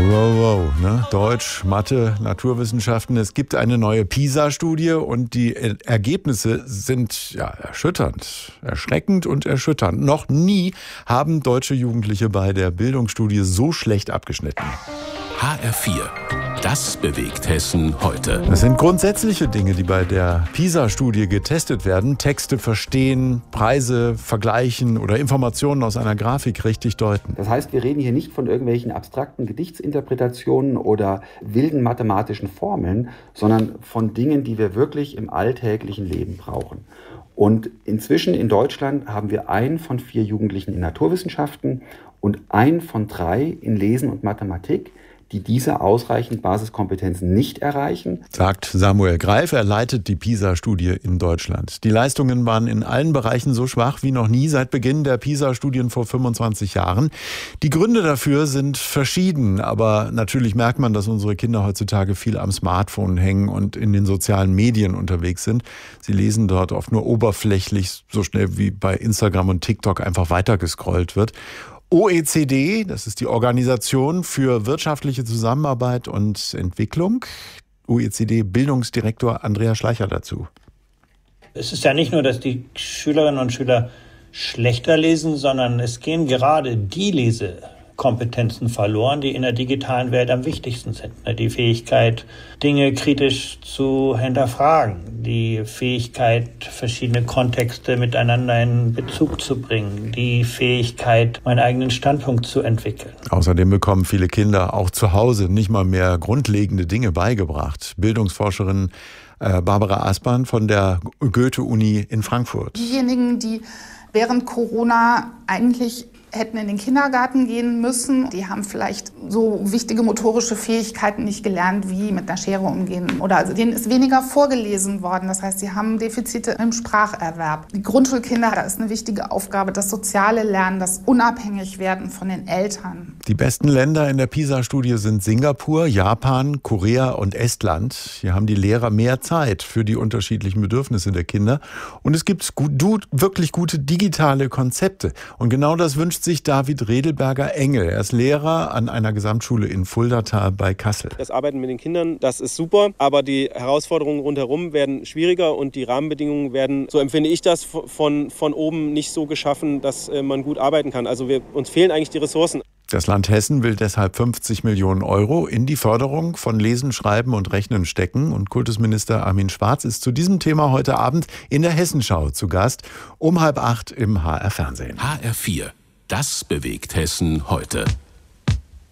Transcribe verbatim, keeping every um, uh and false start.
Wow, wow, ne? Deutsch, Mathe, Naturwissenschaften. Es gibt eine neue PISA-Studie und die Ergebnisse sind ja erschütternd, erschreckend und erschütternd. Noch nie haben deutsche Jugendliche bei der Bildungsstudie so schlecht abgeschnitten. H R vier. Das bewegt Hessen heute. Das sind grundsätzliche Dinge, die bei der PISA-Studie getestet werden. Texte verstehen, Preise vergleichen oder Informationen aus einer Grafik richtig deuten. Das heißt, wir reden hier nicht von irgendwelchen abstrakten Gedichtsinterpretationen oder wilden mathematischen Formeln, sondern von Dingen, die wir wirklich im alltäglichen Leben brauchen. Und inzwischen in Deutschland haben wir einen von vier Jugendlichen in Naturwissenschaften und einen von drei in Lesen und Mathematik, die diese ausreichend Basiskompetenzen nicht erreichen. Sagt Samuel Greif, er leitet die PISA-Studie in Deutschland. Die Leistungen waren in allen Bereichen so schwach wie noch nie seit Beginn der PISA-Studien vor fünfundzwanzig Jahren. Die Gründe dafür sind verschieden, aber natürlich merkt man, dass unsere Kinder heutzutage viel am Smartphone hängen und in den sozialen Medien unterwegs sind. Sie lesen dort oft nur oberflächlich, so schnell wie bei Instagram und TikTok einfach weitergescrollt wird. O E C D, das ist die Organisation für wirtschaftliche Zusammenarbeit und Entwicklung. O E C D-Bildungsdirektor Andreas Schleicher dazu. Es ist ja nicht nur, dass die Schülerinnen und Schüler schlechter lesen, sondern es gehen gerade die Lesekompetenzen verloren, die in der digitalen Welt am wichtigsten sind. Die Fähigkeit, Dinge kritisch zu hinterfragen, die Fähigkeit, verschiedene Kontexte miteinander in Bezug zu bringen, die Fähigkeit, meinen eigenen Standpunkt zu entwickeln. Außerdem bekommen viele Kinder auch zu Hause nicht mal mehr grundlegende Dinge beigebracht. Bildungsforscherin Barbara Aspern von der Goethe-Uni in Frankfurt. Diejenigen, die während Corona eigentlich hätten in den Kindergarten gehen müssen. Die haben vielleicht so wichtige motorische Fähigkeiten nicht gelernt, wie mit einer Schere umgehen. Oder also denen ist weniger vorgelesen worden. Das heißt, sie haben Defizite im Spracherwerb. Die Grundschulkinder, da ist eine wichtige Aufgabe, das soziale Lernen, das Unabhängigwerden von den Eltern. Die besten Länder in der PISA-Studie sind Singapur, Japan, Korea und Estland. Hier haben die Lehrer mehr Zeit für die unterschiedlichen Bedürfnisse der Kinder. Und es gibt gut, wirklich gute digitale Konzepte. Und genau das wünscht sich David Redelberger-Engel. Er ist Lehrer an einer Gesamtschule in Fuldatal bei Kassel. Das Arbeiten mit den Kindern, das ist super, aber die Herausforderungen rundherum werden schwieriger und die Rahmenbedingungen werden, so empfinde ich das, von, von oben nicht so geschaffen, dass man gut arbeiten kann. Also wir, uns fehlen eigentlich die Ressourcen. Das Land Hessen will deshalb fünfzig Millionen Euro in die Förderung von Lesen, Schreiben und Rechnen stecken. Und Kultusminister Armin Schwarz ist zu diesem Thema heute Abend in der Hessenschau zu Gast, um halb acht im H R Fernsehen. H R vier. Das bewegt Hessen heute.